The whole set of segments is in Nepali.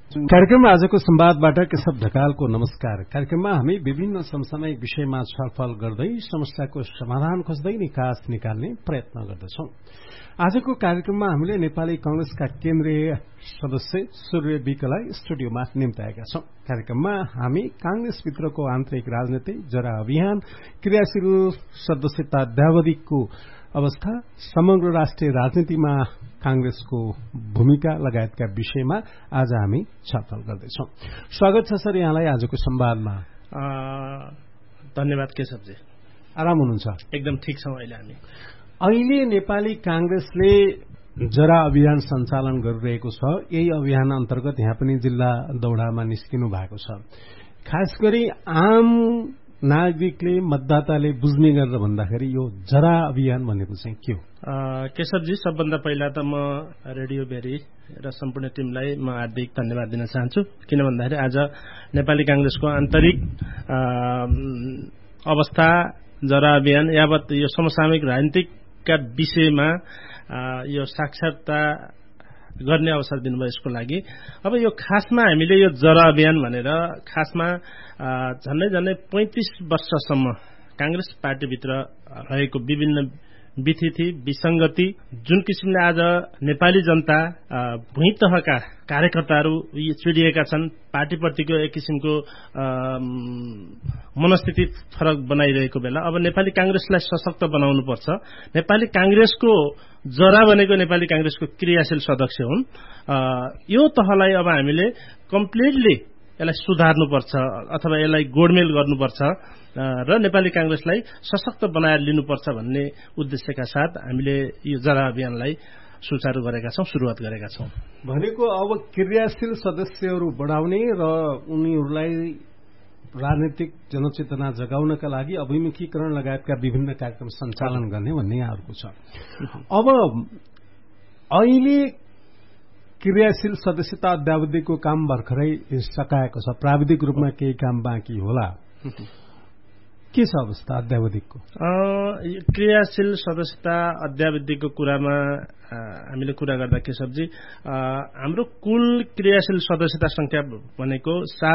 कार्यक्रममा आजको संवादबाट केशव ढकालको नमस्कार। कार्यक्रममा हामी विभिन्न समसामयिक विषयमा छलफल गर्दै समस्याको समाधान खोज्दै निकास निकाल्ने प्रयत्न गर्दछौं। आजको कार्यक्रममा हामीले नेपाली कांग्रेसका केन्द्रीय सदस्य सूर्य विकलाई स्टुडियोमा निम्ताएका छौं। कार्यक्रममा हामी कांग्रेसभित्रको आन्तरिक राजनीति, जरा अभियान, क्रियाशील सदस्यता अद्यावधिकको अवस्था, समग्र राष्ट्रिय राजनीतिमा कांग्रेसको भूमिका लगायतका विषयमा आज हामी छलफल गर्दैछौं। स्वागत छ सर यहाँलाई आजको संवादमा। धन्यवाद केशवजी। आराम हुनुहुन्छ? एकदम ठिक छौं अहिले हामी। अहिले नेपाली कांग्रेसले जरा अभियान सञ्चालन गरिरहेको छ। यही अभियान अन्तर्गत यहाँ पनि जिल्ला दौडामा निस्किनु भएको छ। खास गरी आम नागरिकले, मतदाताले बुझ्ने गरेर भन्दाखेरि यो जरा अभियान भनेको चाहिँ के हो? केशवजी, सबभन्दा पहिला त म रेडियो भेरी र सम्पूर्ण टिमलाई म हार्दिक धन्यवाद दिन चाहन्छु। किन भन्दाखेरि आज नेपाली कांग्रेसको आन्तरिक अवस्था, जरा अभियान यावत यो समसामयिक राजनीतिकका विषयमा यो साक्षरता गर्ने अवसर दिनुभयो। यसको लागि अब यो खासमा हामीले यो जरा अभियान भनेर खासमा झन्डै 35 वर्षसम्म कांग्रेस पार्टीभित्र रहेको विभिन्न विथिति, विसंगति, जुन किसिमले आज नेपाली जनता भुइँ तहका कार्यकर्ताहरू चिडिएका छन्, पार्टीप्रतिको एक किसिमको मनस्थिति फरक बनाइरहेको बेला अब नेपाली कांग्रेसलाई सशक्त बनाउनु पर्छ। नेपाली कांग्रेसको जरा भनेको नेपाली कांग्रेसको क्रियाशील सदस्य हुन्। यो तहलाई अब हामीले कम्प्लिटली यसलाई सुधार्नुपर्छ अथवा यसलाई गोडमेल गर्नुपर्छ र नेपाली कांग्रेसलाई सशक्त बनाएर लिनुपर्छ भन्ने उद्देश्यका साथ हामीले यो जरा अभियानलाई सुचारू गरेका छौं, सुरुवात गरेका छौं। भनेको अब क्रियाशील सदस्यहरू बढाउने र उनीहरूलाई राजनीतिक जनचेतना जगाउनका लागि अभिमुखीकरण लगायतका विभिन्न कार्यक्रम सञ्चालन गर्ने भन्ने यहाँहरूको छ। अब अहिले क्रियाशील सदस्यता अद्यावधिकको काम भर्खरै सकाएको छ। प्राविधिक रूपमा केही काम बाँकी होला। के छ अवस्था अद्यावधिकको? क्रियाशील सदस्यता अद्यावधिकको कुरामा हामीले कुरा गर्दा केशवजी, हाम्रो कुल क्रियाशील सदस्यता संख्या भनेको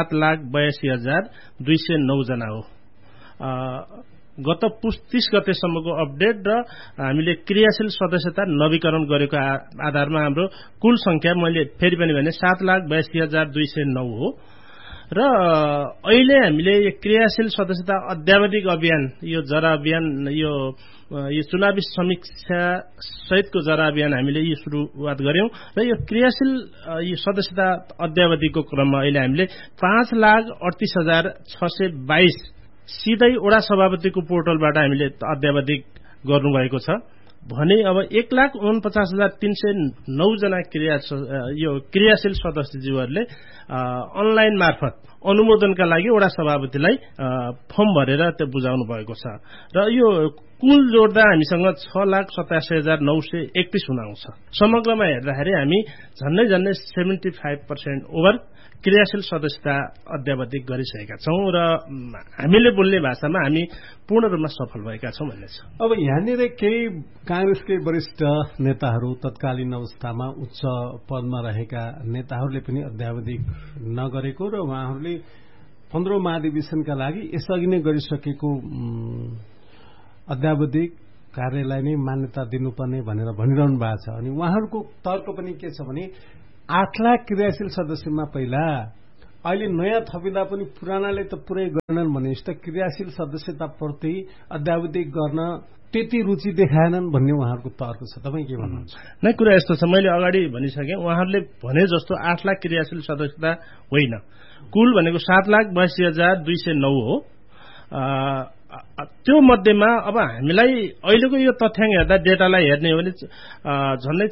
7,82,209 जना हो। गत पुस 30 गतेसम्मको अपडेट र हामीले क्रियाशील सदस्यता नवीकरण गरेको आधारमा हाम्रो कुल संख्या मैले फेरि पनि भने 7,82,209 हो। र अहिले हामीले यो क्रियाशील सदस्यता अद्यावधिक अभियान, यो जरा अभियान, यो चुनावी समीक्षा सहितको जरा अभियान हामीले यो सुरुवात गर्यौं र यो क्रियाशील यो सदस्यता अद्यावधिकको क्रममा अहिले हामीले 5,38,622 सिधै वडा सभापतिको पोर्टलबाट हामीले अद्यावधिक गर्नुभएको छ भने अब 1,49,309 जना क्रियाशील सदस्यज्यूहरूले अनलाइन मार्फत अनुमोदनका लागि वडा सभापतिलाई फर्म भरेर त्यो बुझाउनु भएको छ र यो कुल जोड्दा हामीसँग 6,87,931 हुन आउँछ। समग्रमा हेर्दाखेरि हामी झन्डै 75% ओभर क्रियाशील सदस्यता अद्यावधिक गरिसकेका छौं र हामीले बोल्ने भाषामा हामी पूर्ण रूपमा सफल भएका छौं भन्ने छ। अब यहाँनिर केही कांग्रेसकै वरिष्ठ नेताहरू, तत्कालीन अवस्थामा उच्च पदमा रहेका नेताहरूले पनि अद्यावधिक नगरेको र उहाँहरूले 15औं महाधिवेशनका लागि यसअघि नै गरिसकेको अद्यावधिक कार्यलाई नै मान्यता दिनुपर्ने भनेर भनिरहनु भएको छ। अनि उहाँहरूको तर्क पनि के छ भने 8 लाख क्रियाशील सदस्यमा पहिला, अहिले नयाँ थपिँदा पनि पुरानाले त पुरै गर्नन् भने जस्तो क्रियाशील सदस्यता प्रति अद्यावधिक गर्न त्यति रुचि देखाएनन् भन्ने उहाँहरूको तर्क छ। तपाईँ के भन्नुहुन्छ? नै कुरा यस्तो छ, मैले अगाडि भनिसकेँ, उहाँहरूले भने जस्तो 8 लाख क्रियाशील सदस्यता होइन, कुल भनेको 7,82,209 हो। त्यो मध्येमा अब हामीलाई अहिलेको यो तथ्याङ्क हेर्दा, डेटालाई हेर्ने हो भने झन्डै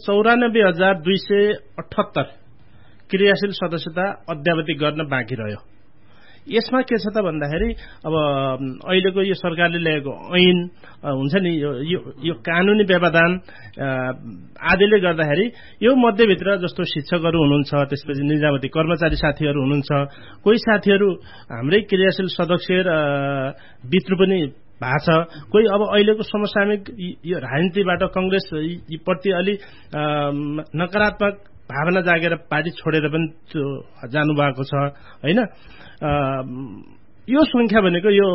94,278 क्रियाशील सदस्यता अद्यावधिक गर्न बाँकी रह्यो। यसमा के छ त भन्दाखेरि अब अहिलेको यो सरकारले ल्याएको ऐन हुन्छ नि, यो कानूनी व्यवधान आदिले गर्दाखेरि यो मध्यभित्र जस्तो शिक्षकहरू हुनुहुन्छ, त्यसपछि निजामती कर्मचारी साथीहरू हुनुहुन्छ, कोही साथीहरू हाम्रै क्रियाशील सदस्य भित्र पनि भएको छ, कोही अब अहिलेको समसामयिक यो राजनीतिबाट कांग्रेस प्रति अलि नकारात्मक भावना जागेर पार्टी छोडेर पनि जानुभएको छ होइन। यो संख्या भनेको यो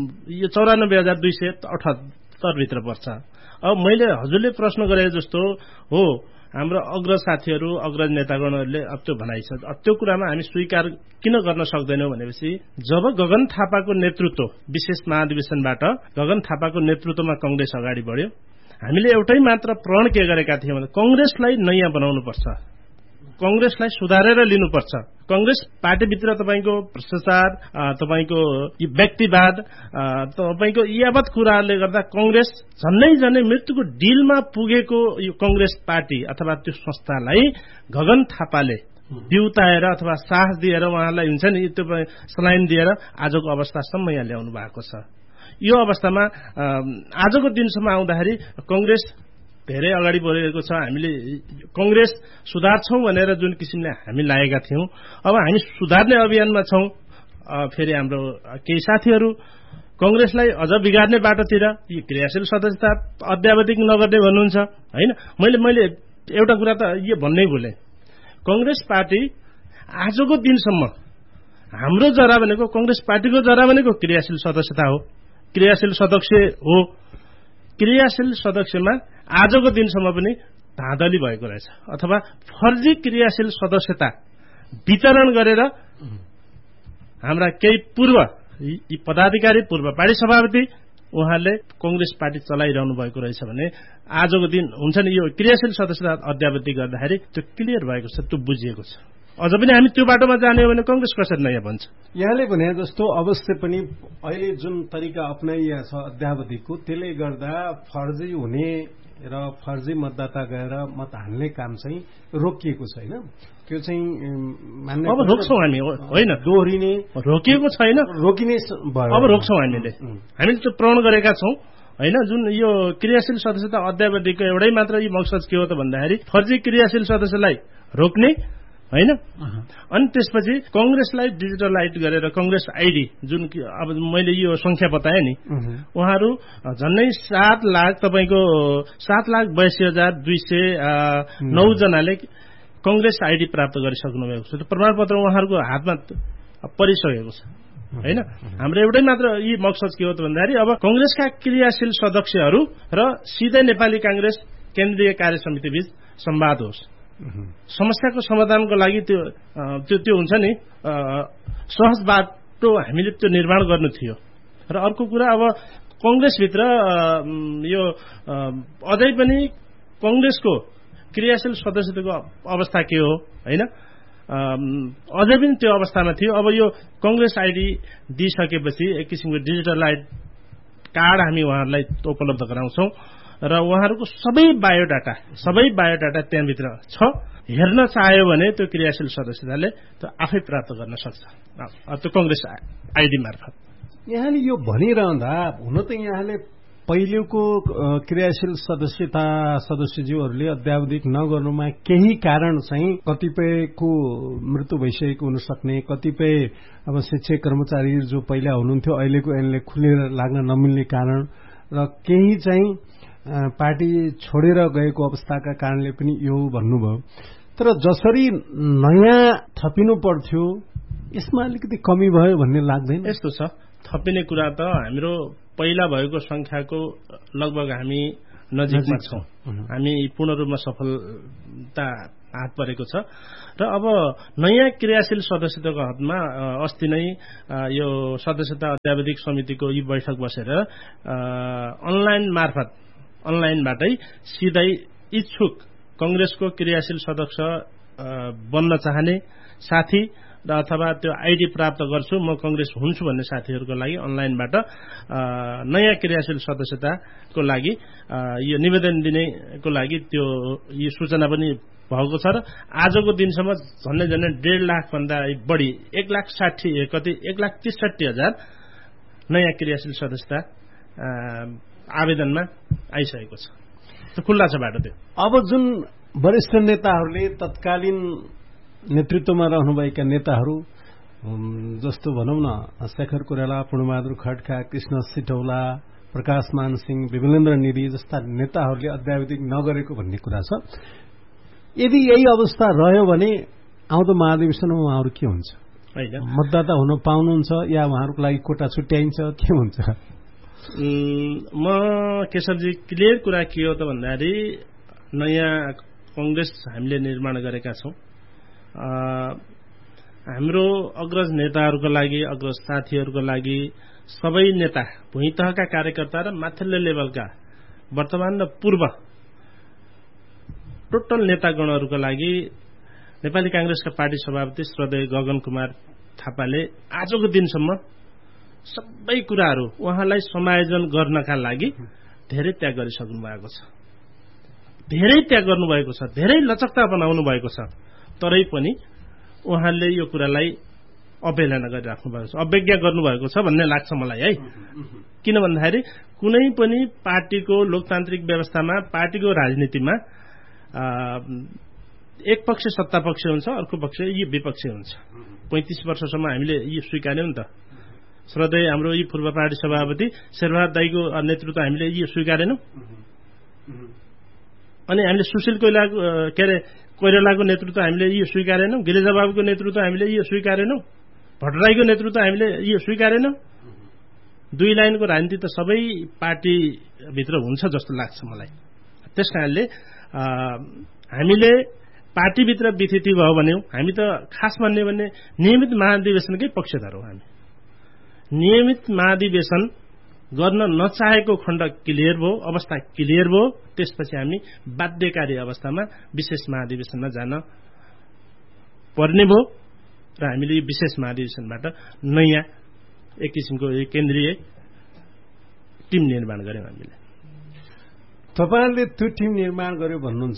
94,278 भित्र पर्छ। अब मैले हजुरले प्रश्न गरे जस्तो हो हाम्रो अग्र साथीहरू अग्रज नेतागणहरूले अब त्यो भनाइ छ, त्यो कुरामा हामी स्वीकार किन गर्न सक्दैनौँ भनेपछि जब गगन थापाको नेतृत्व विशेष महाधिवेशनबाट गगन थापाको नेतृत्वमा कांग्रेस अगाडि बढ्यो, हामीले एउटै मात्र प्रण के गरेका थियौँ भने कांग्रेसलाई नयाँ बनाउनुपर्छ, कांग्रेसलाई सुधारेर लिनुपर्छ। कांग्रेस पार्टीभित्र तपाईको भ्रष्टाचार, तपाईको व्यक्तिवाद, तपाईको यावत कुराहरूले गर्दा कांग्रेस झन्नै मृत्युको डिलमा पुगेको यो कांग्रेस पार्टी अथवा त्यो संस्थालाई गगन थापाले बिउताएर अथवा साहस दिएर उहाँलाई हुन्छ नि त्यो सलाइन दिएर आजको अवस्थासम्म यहाँ ल्याउनु भएको छ। यो अवस्थामा आजको दिनसम्म आउँदाखेरि कांग्रेस धेरै अगाडि बढेको छ। हामीले कांग्रेस सुधार्छौं भनेर जुन किसिमले हामी लागेका थियौं, अब हामी सुधार्ने अभियानमा छौं। फेरि हाम्रो केही साथीहरू कांग्रेसलाई अझ बिगार्ने बाटोतिर यी क्रियाशील सदस्यता अद्यावधिक नगर्ने भन्नुहुन्छ हैन। मैले एउटा कुरा त यो भन्नै भुले, कांग्रेस पार्टी आजको दिनसम्म हाम्रो जरा भनेको कांग्रेस पार्टीको जरा भनेको क्रियाशील सदस्यता हो, क्रियाशील सदस्य हो। क्रियाशील सदस्यमा आजको दिनसम्म पनि धाँधली भएको रहेछ अथवा फर्जी क्रियाशील सदस्यता वितरण गरेर हाम्रा केही पूर्व यी पदाधिकारी पूर्व पार्टी सभापति उहाँले कांग्रेस पार्टी चलाइरहनु भएको रहेछ भने आजको दिन हुन्छ नि यो क्रियाशील सदस्यता अद्यावधि गर्दाखेरि त्यो क्लियर भएको छ, त्यो बुझिएको छ। अझ पनि हामी त्यो बाटोमा जाने हो भने कांग्रेस कसरी नयाँ बन्छ। यहाँले भने जस्तो अवश्य पनि अहिले जुन तरिका अपनाइएको छ अद्यावधिको, त्यसले गर्दा फर्जी हुने र फर्जी मतदाता गएर मत हाल्ने काम चाहिँ रोकिएको छैन। त्यो चाहिँ मान्ने अब रोक्छौं हामी होइन, दोहोरिने रोकिएको छैन, रोकिने भयो। अब रोक्छौं हामीले त्यो प्रण गरेका छौं हैन। जुन यो क्रियाशील सदस्यता अद्यावधिको एउटै मात्र यो मकसद के हो त भन्दाखेरि फर्जी क्रियाशील सदस्यलाई रोक्ने हैन। अनि त्यसपछि कांग्रेसलाई डिजिटलाइज गरेर कांग्रेस आईडी जुन अब मैले यो संख्या बताए नि, उहाँहरू झन्नै 7 लाख तपाईको 7,82,209 जनाले कांग्रेस आईडी प्राप्त गरिसक्नु भएको छ। त्यो प्रमाणपत्र उहाँहरूको हातमा परिसकेको छ हैन। हाम्रो एउटै मात्र यी मकसद के हो त भन्दाखेरि अब कांग्रेसका क्रियाशील सदस्यहरू र सिधै नेपाली कांग्रेस केन्द्रीय कार्य समिति बीच संवाद होस्, समस्याको समाधानको लागि त्यो हुन्छ नि सहज बाटो हामीले त्यो निर्माण गर्नु थियो। र अर्को कुरा अब कांग्रेसभित्र यो अझै पनि कांग्रेसको क्रियाशील सदस्यताको अवस्था के हो हैन, अझै पनि त्यो अवस्थामा थियो। अब यो कांग्रेस आईडी दिइसकेपछि एक किसिमको डिजिटलाइज कार्ड हामी उहाँहरूलाई उपलब्ध गराउँछौं र उहाँहरूको सबै बायोडाटा त्यहाँभित्र छ। हेर्न चाह्यो भने त्यो क्रियाशील सदस्यताले त्यो आफै प्राप्त गर्न सक्छ त्यो कांग्रेस आईडी मार्फत। यहाँले यो भनिरहँदा हुन त यहाँले पहिलेको क्रियाशील सदस्यज्यूहरूले अद्यावधिक नगर्नुमा केही कारण चाहिँ कतिपयको मृत्यु भइसकेको हुन सक्ने, कतिपय अब शिक्षक कर्मचारी जो पहिला हुनुहुन्थ्यो अहिलेको ऐनले खुलेर लाग्न नमिल्ने कारण र केही चाहिँ पार्टी छोडेर गएको अवस्थाका कारणले पनि यो भन्नुभयो। तर जसरी नयाँ थपिनु पर्थ्यो यसमा अलिकति कमी भयो भन्ने लाग्दैन? यस्तो छ, थपिने कुरा त हाम्रो पहिला भएको संख्याको लगभग हामी नजिकमा छौं, हामी पूर्ण रूपमा सफलता हात परेको छ। र अब नयाँ क्रियाशील सदस्यताको हदमा अस्ति नै यो सदस्यता अत्यावधिक समितिको यी बैठक बसेर अनलाइनबाटै सिधै इच्छुक कांग्रेसको क्रियाशील सदस्य बन्न चाहने साथी र अथवा त्यो आईडी प्राप्त गर्छु म कांग्रेस हुन्छु भन्ने साथीहरूको लागि अनलाइनबाट नयाँ क्रियाशील सदस्यताको लागि यो निवेदन दिनेको लागि त्यो यो सूचना पनि भएको छ। र आजको दिनसम्म झन्डै 1.5 लाख भन्दा बढी 1,63,000 नयाँ क्रियाशील सदस्यता आवेदनमा आइसकेको छ। त्यो खुल्ला छ बाटो। त्यो अब जुन वरिष्ठ नेताहरूले तत्कालीन नेतृत्वमा रहनुभएका नेताहरू जस्तो भनौं न शेखर कोइराला, पूर्णबहादुर खड्का, कृष्ण सिटौला, प्रकाश मान सिंह, विमलेन्द्र निधि जस्ता नेताहरूले अद्यावधिक नगरेको भन्ने कुरा छ। यदि यही अवस्था रह्यो भने आउँदो महाधिवेशनमा उहाँहरू के हुन्छ? होइन, मतदाता हुन पाउनुहुन्छ या उहाँहरूको लागि कोटा छुट्याइन्छ, के हुन्छ? म केशवजी क्लियर कुरा के हो त भन्दाखेरि नयाँ कांग्रेस हामीले निर्माण गरेका छौं। हाम्रो अग्रज नेताहरूको लागि, अग्रज साथीहरूको लागि, सबै नेता, भुइँ तहका कार्यकर्ता र माथिल्लो लेभलका वर्तमान र पूर्व टोटल नेतागणहरूको लागि नेपाली कांग्रेसका पार्टी सभापति श्रद्धेय गगन कुमार थापाले आजको दिनसम्म सबै कुराहरू उहाँलाई समायोजन गर्नका लागि धेरै त्याग गरिसक्नु भएको छ, धेरै त्याग गर्नुभएको छ, धेरै लचकता बनाउनु भएको छ। तरै पनि उहाँले यो कुरालाई अवहेलना गरिराख्नु भएको छ, अवज्ञा गर्नुभएको छ भन्ने लाग्छ मलाई है। किन भन्दाखेरि कुनै पनि पार्टीको लोकतान्त्रिक व्यवस्थामा, पार्टीको राजनीतिमा एक पक्ष सत्ता पक्ष हुन्छ, अर्को पक्ष यो विपक्ष हुन्छ। 35 वर्षसम्म हामीले यो स्वीकार्यौं नि त। श्रद्धेय हाम्रो यी पूर्व पार्टी सभापति शेरबहादुर दाइको नेतृत्व हामीले यो स्वीकारेनौं। अनि हामीले सुशील कोइरालाको नेतृत्व हामीले यो स्वीकारेनौं। गिरिजा बाबुको नेतृत्व हामीले यो स्वीकारेनौं। भट्टराईको नेतृत्व हामीले यो स्वीकारेनौं। दुई लाइनको राजनीति त सबै पार्टीभित्र हुन्छ जस्तो लाग्छ मलाई। त्यसकारणले हामीले पार्टीभित्र विथिति भयो भने हामी त खास भन्ने भने नियमित महाधिवेशनकै पक्षधर हौ। हामी नियमित महाधिवेशन गर्न नचाहेको खण्ड क्लियर भयो, अवस्था क्लियर भयो, त्यसपछि हामी बाध्यकारी अवस्थामा विशेष महाधिवेशनमा जान पर्ने भयो र हामीले यो विशेष महाधिवेशनबाट नयाँ एक किसिमको केन्द्रीय टिम निर्माण गर्यौं हामीले। तपाईहरुले त्यो टिम निर्माण गर्यो भन्नुहुन्छ।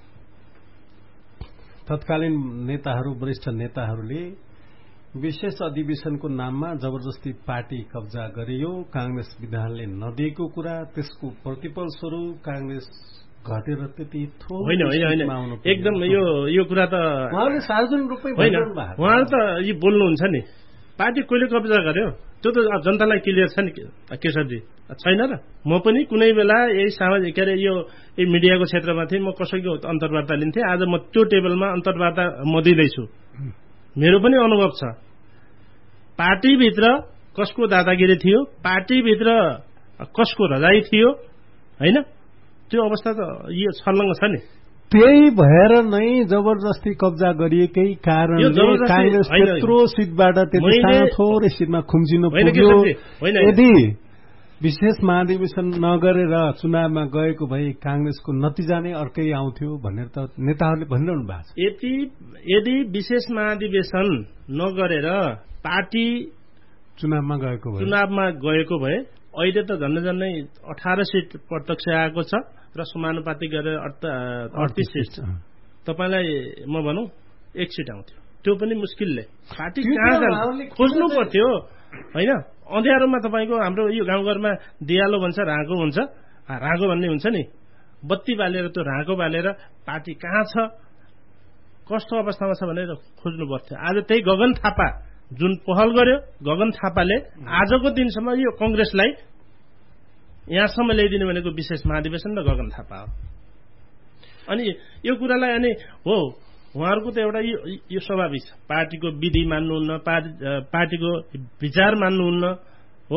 तत्कालीन नेताहरू, वरिष्ठ नेताहरूले विशेष अधिवेशनको नाममा जबरजस्ती पार्टी कब्जा गरियो, कांग्रेस विधानले नदिएको कुरा, त्यसको प्रतिफल स्वरूप कांग्रेस घटेर त्यति होइन एकदम यो कुरा त उहाँले सार्वजनिक रूपमै भनिरहनु भएको। उहाँले त यो बोल्नुहुन्छ नि, पार्टी कहिले कब्जा गर्यो त्यो त जनतालाई क्लियर छ नि केशवजी, छैन र? म पनि कुनै बेला यही सामाजिक यो मिडियाको क्षेत्रमा थिएँ, म कसैको अन्तर्वार्ता लिन्थेँ। आज म त्यो टेबलमा अन्तर्वार्ता म दिँदैछु। मेरो पनि अनुभव छ। पार्टीभित्र कसको दादागिरी थियो, पार्टीभित्र कसको रजाई थियो, होइन? त्यो अवस्था त यो छलङ्ग छ नि। त्यही भएर नै जबरजस्ती कब्जा गरिएकै कारणले कांग्रेस त्यत्रो सिटबाट त्यति सानो थोरै सिटमा खुम्चिनु पुग्यो। यदि विशेष महाधिवेशन नगरेर चुनावमा गएको भए कांग्रेसको नतिजा नै अर्कै आउँथ्यो भनेर त नेताहरूले भनिरहनु भएको छ। यदि विशेष महाधिवेशन नगरेर पार्टी चुनावमा गएको भए अहिले त झन्डै 18 सिट प्रत्यक्ष आएको छ र समानुपातिक गरेर 38 सिट। तपाईलाई म भनौं 1 सिट आउँथ्यो, त्यो पनि मुस्किलले। पार्टी कहाँ जान्छ खोज्नु पर्थ्यो, होइन? अँध्यारोमा तपाईको हाम्रो यो गाउँघरमा दियालो भन्छ, राँको हुन्छ, राँको भन्ने हुन्छ नि, बत्ती बालेर त्यो राँको बालेर पार्टी कहाँ छ, कस्तो अवस्थामा छ भनेर खोज्नु पर्थ्यो। आज त्यही गगन थापा जुन पहल गर्यो, गगन थापाले आजको दिनसम्म यो कांग्रेसलाई यहाँसम्म ल्याइदिने भनेको विशेष महाधिवेशन र गगन थापा हो। अनि यो कुरालाई अनि हो उहाँहरूको त एउटा यो स्वाभाविक छ, पार्टीको विधि मान्नुहुन्न, पार्टीको विचार मान्नुहुन्न हो।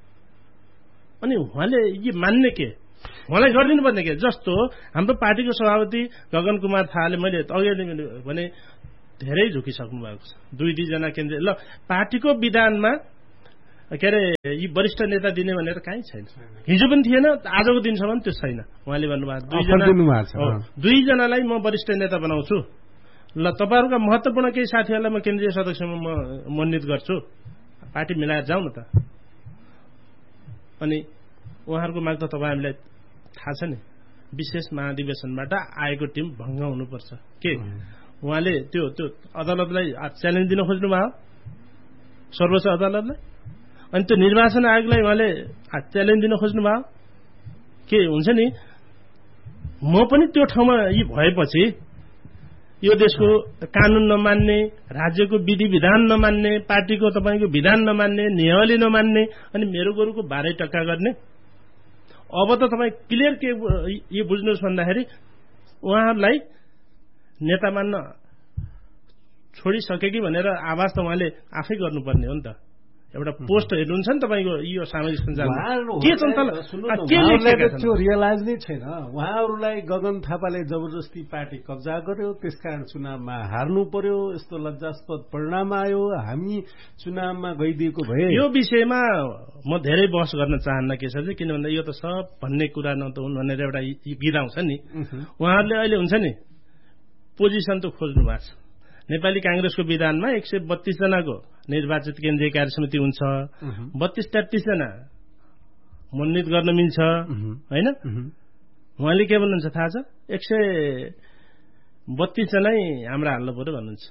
अनि उहाँले यो मान्ने के, उहाँलाई गरिदिनु पर्ने के? जस्तो हाम्रो पार्टीको सभापति गगन कुमार थापाले मैले अघि भने धेरै झुकिसक्नु भएको छ। दुई जना केन्द्रीय ल पार्टीको विधानमा यी वरिष्ठ नेता दिने भनेर कहीँ छैन, हिजो पनि थिएन, आजको दिनसम्म त्यो छैन। उहाँले भन्नुभएको दुईजनालाई म वरिष्ठ नेता बनाउँछु, ल तपाईहरुका महत्वपूर्ण केही साथीहरूलाई म केन्द्रीय सदस्यमा म मनोनित गर्छु, पार्टी मिलाएर जाउँ न त। अनि उहाँहरूको माग त तपाईँ हामीलाई थाहा छ नि, विशेष महाधिवेशनबाट आएको टिम भङ्ग हुनुपर्छ के? उहाँले त्यो अदालतलाई च्यालेन्ज दिन खोज्नु भयो, सर्वोच्च अदालतलाई। अनि त्यो निर्वाचन आयोगलाई उहाँले च्यालेन्ज दिन खोज्नु भयो के? हुन्छ नि, म पनि त्यो ठाउँमा यी भएपछि यो देशको कानून नमान्ने, राज्यको विधि विधान नमान्ने, पार्टीको तपाईको विधान नमान्ने, नियमावली नमान्ने, अनि मेरो गोरुको 12 टक्का गर्ने। अब त तपाईँ क्लियर के यो बुझ्नुहोस् भन्दाखेरि उहाँहरूलाई नेता मान्न छोडिसके कि भनेर आवाज त उहाँले आफै गर्नुपर्ने हो नि त। एउटा पोस्ट हेर्नुहुन्छ नि तपाईँको यो सामाजिक सञ्जालमा के त्यो रियलाइज नै छैन। उहाँहरूलाई गगन थापाले जबरजस्ती पार्टी कब्जा गर्यो, त्यसकारण चुनावमा हार्नु पर्यो, यस्तो लज्जास्पद परिणाम आयो, हामी चुनावमा गइदिएको भए। यो विषयमा म धेरै बहस गर्न चाहन्न केशवजी, किन भन्दा यो त सब भन्ने कुरा न त हुन् भनेर एउटा गीत आउँछ नि। उहाँहरूले अहिले हुन्छ नि पोजिसन त खोज्नु भएको छ। नेपाली कांग्रेसको विधानमा 132 जनाको निर्वाचित केन्द्रीय कार्य समिति हुन्छ, 32-33 जना मनोनित गर्न मिल्छ हैन। उहाँले के भन्नुहुन्छ थाहा छ? 132 जनै हाम्रा हाल्नु पर्यो भन्नुहुन्छ।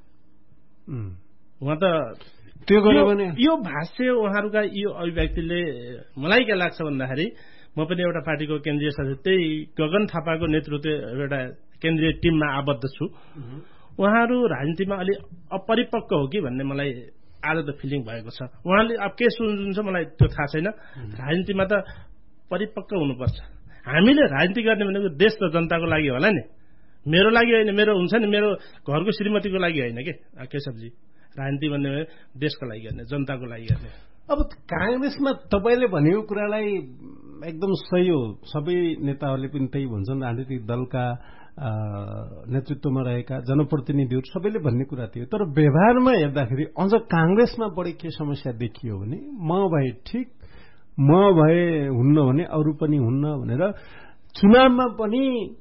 उहाँ त त्यो गर्यो भने यो भाष्य उहाँहरूका यो अभिव्यक्तिले मलाई के लाग्छ भन्दाखेरि, म पनि एउटा पार्टीको केन्द्रीय सदस्य त्यही गगन थापाको नेतृत्व एउटा केन्द्रीय टिममा आबद्ध छु। उहाँहरू राजनीतिमा अलि अपरिपक्व हो कि भन्ने मलाई आज त फिलिङ भएको छ। उहाँले अब के सुन्नुहुन्छ मलाई त्यो थाहा छैन। राजनीतिमा त परिपक्व हुनुपर्छ। हामीले राजनीति गर्ने भनेको देश र जनताको लागि होला नि, मेरो लागि होइन। मेरो हुन्छ नि मेरो घरको श्रीमतीको लागि होइन के केशवजी। राजनीति भन्ने देशको लागि गर्ने, जनताको लागि गर्ने। अब कांग्रेसमा तपाईँले भनेको कुरालाई एकदम सही हो, सबै नेताहरूले पनि त्यही भन्छन्। राजनीतिक दलका नेतृत्वमा रहेका जनप्रतिनिधिहरू सबैले भन्ने कुरा थियो। तर व्यवहारमा हेर्दाखेरि अझ कांग्रेसमा बढी के समस्या देखियो भने, म भए ठिक, म भए हुन्न भने अरू पनि हुन्न भनेर चुनावमा पनि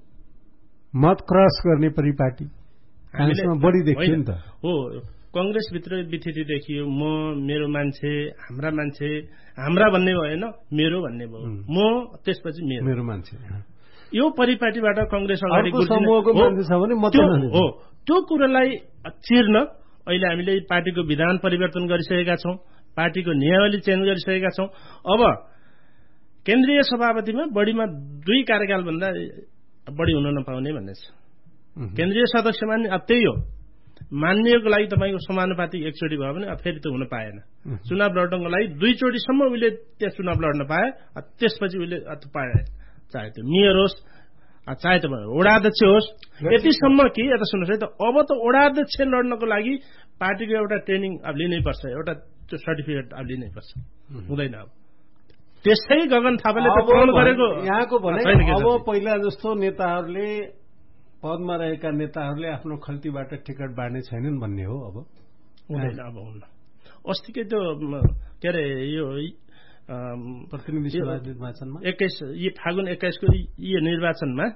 मत क्रस गर्ने परिपाटी कांग्रेसमा बढी देखियो नि त। हो, कंग्रेसभित्र बिथिति देखियो। म, मेरो मान्छे, हाम्रा मान्छे, हाम्रा भन्ने भएन, मेरो भन्ने भयो। म त्यसपछि मेरो मान्छे। यो परिपाटीबाट कंग्रेस अगाडि समूहको मान्छे छ भने म हो। त्यो कुरालाई चिर्न अहिले हामीले पार्टीको विधान परिवर्तन गरिसकेका छौं, पार्टीको नियमावली चेन्ज गरिसकेका छौं। अब केन्द्रीय सभापतिमा बढीमा 2 कार्यकाल भन्दा बढी हुन नपाउने भन्ने छ। केन्द्रीय सदस्यमा नि त्यही हो। मान्यको लागि तपाईको समानुपातिक एकचोटि भयो भने फेरि त हुन पाएन। चुनाव लड्नको लागि 2 चोटिसम्म उले त्यस चुनाव लड्न पाए, त्यसपछि उले पाए, चाहे त्यो मेयर होस् चाहे त वडाध्यक्ष होस्, यतिसम्म कि यता सुन्नुहोस् है त। अब त वडाध्यक्ष लड्नको लागि पार्टीको एउटा ट्रेनिङ अब लिनै पर्छ, एउटा त्यो सर्टिफिकेट अब लिनै पर्छ, हुँदैन। अब त्यसै गगन थापाले त फोन गरेको यहाँको भने अब पहिला जस्तो नेताहरूले पदमा रहेका नेताहरूले आफ्नो खल्तीबाट टिकट बाँड्ने छैनन् भन्ने हो। अब हुँदैन, अब हुन्न। अस्तिकै त्यो के अरे यो प्रतिनिधि सभा निर्वाचनमा 21 फागुन 21 को यो निर्वाचनमा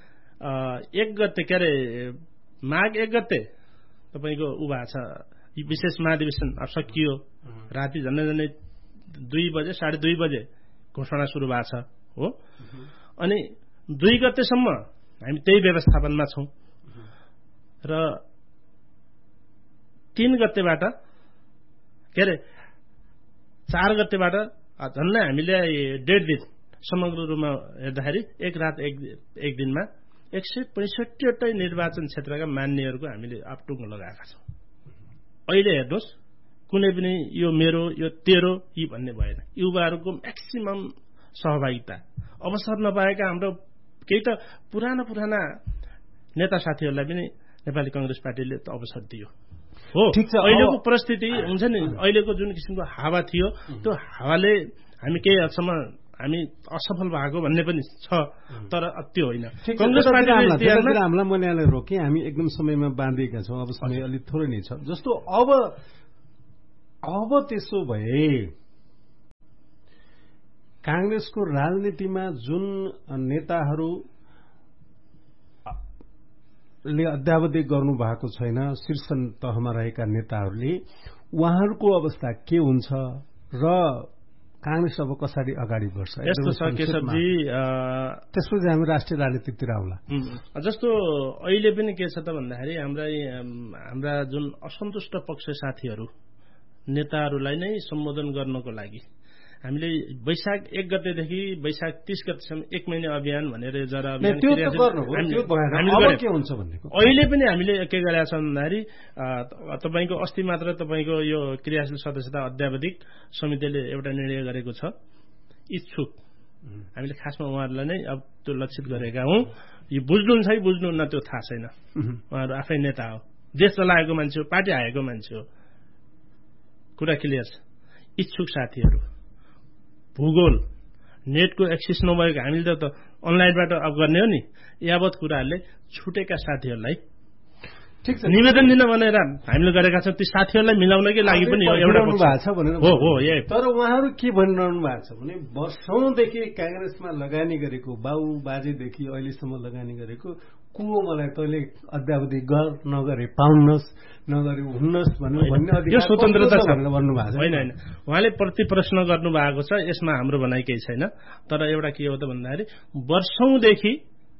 1 गते के अरे माघ 1 गते तपाईको उ भएको छ विशेष महाधिवेशन सकियो। राति झन्डै 2 बजे 2:30 बजे घोषणा सुरु भएको छ हो। अनि 2 गतेसम्म हामी त्यही व्यवस्थापनमा छौं र 3 गतेबाट के अरे 4 गतेबाट झन्डै हामीले 1.5 दिन समग्र रूपमा हेर्दाखेरि 1 रात 1 दिनमा 165 वटा निर्वाचन क्षेत्रका मान्यहरूको हामीले अपटुङ लगाएका छौं। अहिले हेर्नुहोस्, कुनै पनि यो मेरो यो तेरो यी भन्ने भएन। युवाहरूको म्याक्सिमम सहभागिता, अवसर नपाएका हाम्रो केही त पुराना नेता साथीहरूलाई पनि नेपाली कांग्रेस पार्टीले त अवसर दियो हो। अहिलेको परिस्थिति हुन्छ नि, अहिलेको जुन किसिमको हावा थियो त्यो हावाले हामी केही हदसम्म हामी असफल भएको भन्ने पनि छ, तर त्यो होइन। कांग्रेस पार्टीले हामीलाई मैले रोके, हामी एकदम समयमा बाँधिएका छौं। अब समय अलि थोरै नै छ जस्तो। अब त्यसो भए कांग्रेसको राजनीतिमा जुन नेताहरूले अध्यावधि गर्नु भएको छैन, शीर्ष तहमा रहेका नेताहरूले, उहाँहरूको अवस्था के हुन्छ र कांग्रेस अब कसरी अगाडि बढ्छ? यस्तो छ केशवजी, त्यसपछि हामी राष्ट्रिय राजनीतितिर आउला। जस्तो अहिले पनि के छ त भन्दाखेरि हाम्रा जुन असन्तुष्ट पक्ष साथीहरू नेताहरूलाई नै सम्बोधन गर्नको लागि हामीले वैशाख 1 गतेदेखि वैशाख 30 गतेसम्म 1 महिना अभियान भनेर जरा अभियान अहिले पनि हामीले के गरेका छौं भन्दाखेरि तपाईको अस्ति मात्र तपाईको यो क्रियाशील सदस्यता अध्यावधिक समितिले एउटा निर्णय गरेको छ। इच्छुक हामीले खासमा उहाँहरूलाई नै अब त्यो लक्षित गरेका हौँ। यो बुझ्नुहुन्छ है बुझ्नुहुन्न त्यो थाहा छैन। उहाँहरू आफै नेता हो, देश चलाएको मान्छे हो, पार्टी हाएको मान्छे हो, कुरा क्लियर छ। इच्छुक साथीहरू, भूगोल नेटको एक्सेस नभएको हामीले त अनलाइनबाट अब गर्ने हो नि, यावत कुराहरूले छुटेका साथीहरूलाई ठिक छ निवेदन दिन भनेर हामीले गरेका छौँ। ती साथीहरूलाई मिलाउनकै लागि पनि एउटा भएको छ भनेर हो। तर उहाँहरू के भनिरहनु भएको छ भने वर्षौंदेखि कांग्रेसमा लगानी गरेको बाउ बाजेदेखि अहिलेसम्म लगानी गरेको को मलाई तैँले अद्यावधि गर नगरे पाउन्नस् नगरे हुन्नस् भन्ने यो स्वतन्त्रता छ भन्नुभएको छ। होइन उहाँले प्रति प्रश्न गर्नु भएको छ, यसमा हाम्रो भनाइ केही छैन। तर एउटा के हो त भन्दाखेरि वर्षौंदेखि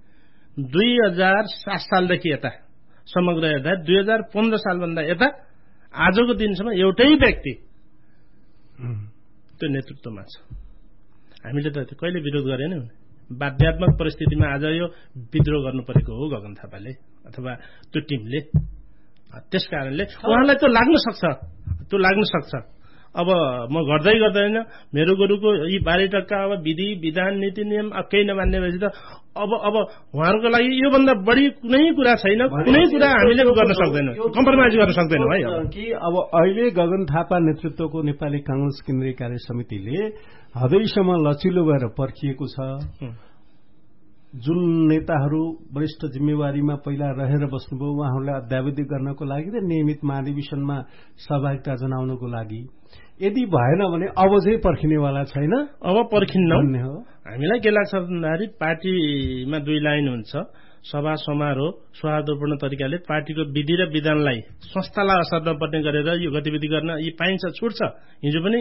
2007 सालदेखि यता समग्र हेर्दा 2015 सालभन्दा यता आजको दिनसम्म एउटै व्यक्ति त्यो नेतृत्वमा छ। हामीले त कहिले विरोध गरेन। बाध्यात्मक परिस्थितिमा आज यो विद्रोह गर्नु परेको हो गगन थापाले अथवा त्यो टिमले। त्यस कारणले उहाँलाई त्यो लाग्न सक्छ। अब म गर्दैन मेरो गुरुको यी 12 टक्का अब विधि विधान नीति नियम केही नमान्नेपछि त अब उहाँहरूको लागि योभन्दा बढी कुनै कुरा छैन। कुनै कुरा हामीले गर्न सक्दैनौँ, कम्प्रोमाइज गर्न सक्दैनौँ है। कि अब अहिले गगन थापा नेतृत्वको नेपाली कांग्रेस केन्द्रीय कार्य समितिले हदैसम्म लचिलो भएर पर्खिएको छ। जुन नेताहरू वरिष्ठ जिम्मेवारीमा पहिला रहेर बस्नुभयो उहाँहरूलाई अद्यावधि गर्नको लागि र नियमित महाधिवेशनमा सहभागिता जनाउनको लागि यदि भएन भने अब चाहिँ पर्खिनेवाला छैन। अब पर्खिन्न भन्ने हो। हामीलाई के लाग्छ भन्दाखेरि पार्टीमा 2 लाइन हुन्छ, सभा समारोह सौहार्दपूर्ण तरिकाले पार्टीको विधि र विधानलाई संस्थालाई असर नपर्ने गरेर यो गतिविधि गर्न यी पाइन्छ, छुट्छ। हिजो पनि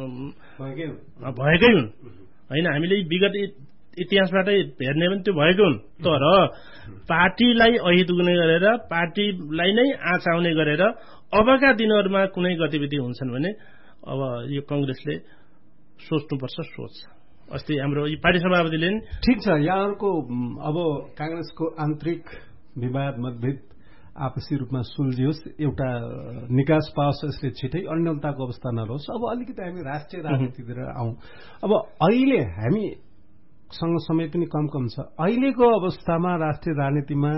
भएकै हुन् होइन। हामीले विगत इतिहासबाटै हेर्ने पनि त्यो भएको हुन्। तर पार्टीलाई अहित हुने गरेर पार्टीलाई नै आँच आउने गरेर अबका दिनहरूमा कुनै गतिविधि हुन्छन् भने अब यो कांग्रेसले सोच्नुपर्छ। सोच अस्ति हाम्रो यो पार्टी सभापतिले नि ठिक छ यहाँहरूको अब कांग्रेसको आन्तरिक विवाद मतभेद आपसी रूपमा सुल्झियोस्, एउटा निकास पाओस्, यसले छिटै अन्यलताको अवस्था नरहोस्। अब अलिकति हामी राष्ट्रिय राजनीतितिर आउँ। अब अहिले हामीसँग समय पनि कम छ। अहिलेको अवस्थामा राष्ट्रिय राजनीतिमा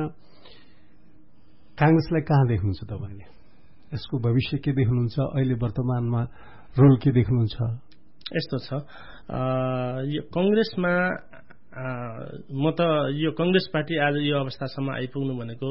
कांग्रेसलाई कहाँ देख्नुहुन्छ तपाईँले? यसको भविष्य के देख्नुहुन्छ? अहिले वर्तमानमा रोल के देख्नुहुन्छ? यस्तो छ यो कांग्रेसमा म त यो कांग्रेस पार्टी आज यो अवस्थासम्म आइपुग्नु भनेको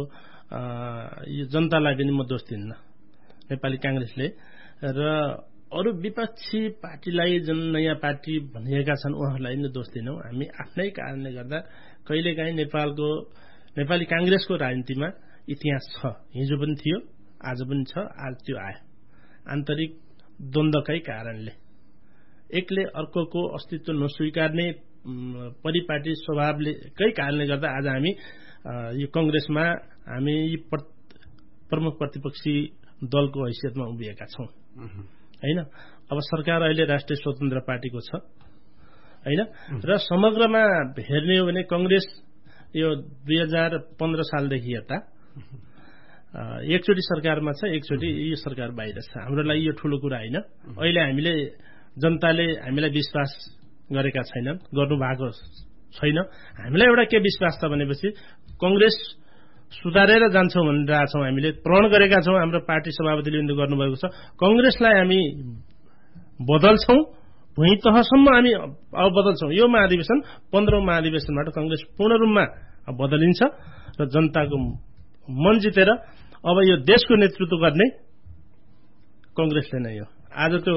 यो जनतालाई पनि म दोष दिन्न। नेपाली कांग्रेसले र अरू विपक्षी पार्टीलाई जुन नयाँ पार्टी भनिएका छन् उहाँहरूलाई नै दोष दिनौँ। हामी आफ्नै कारणले गर्दा कहिलेकाहीँ नेपाली कांग्रेसको राजनीतिमा इतिहास छ, हिजो पनि थियो, आज पनि छ, आज त्यो आयो आन्तरिक द्वन्द्वकै कारणले। एकले अर्कोको अस्तित्व नस्वीकार्ने परिपाटी स्वभावकै कारणले गर्दा आज हामी यो कांग्रेसमा हामी प्रमुख प्रतिपक्षी दलको हैसियतमा उभिएका छौँ हैन। अब सरकार अहिले राष्ट्रिय स्वतन्त्र पार्टीको छ हैन। र समग्रमा हेर्ने हो भने कांग्रेस यो 2015 सालदेखि यता एकचोटि सरकारमा छ, एकचोटि यो सरकार बाहिर छ। हाम्रो लागि यो ठूलो कुरा होइन। अहिले हामीले जनताले हामीलाई विश्वास गरेका छैनन्, गर्नु भएको छैन। हामीलाई एउटा के विश्वास छ भनेपछि कांग्रेस सुधारेर जान्छौँ भनिरहेछौँ। हामीले प्रण गरेका छौँ, हाम्रो पार्टी सभापतिले पनि गर्नुभएको छ। कांग्रेसलाई हामी बदल्छौँ, भुइँ तहसम्म हामी अब बदल्छौँ। यो महाधिवेशन 15औं महाधिवेशनबाट कांग्रेस पूर्ण रूपमा बदलिन्छ र जनताको मन जितेर अब यो देशको नेतृत्व गर्ने कांग्रेसले नै हो। आज त्यो